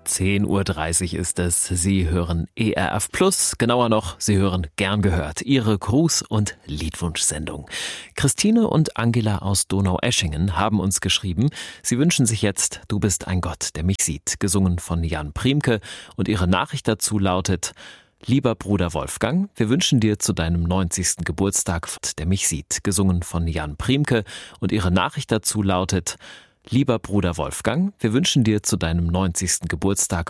10:30 Uhr ist es. Sie hören ERF Plus, genauer noch, Sie hören Gern gehört, Ihre Gruß- und Liedwunschsendung. Christine und Angela aus Donaueschingen haben uns geschrieben, sie wünschen sich jetzt Du bist ein Gott, der mich sieht, gesungen von Jan Priemke, und ihre Nachricht dazu lautet: Lieber Bruder Wolfgang, wir wünschen dir zu deinem 90. Geburtstag, der mich sieht, gesungen von Jan Priemke, und ihre Nachricht dazu lautet: Lieber Bruder Wolfgang, wir wünschen dir zu deinem 90. Geburtstag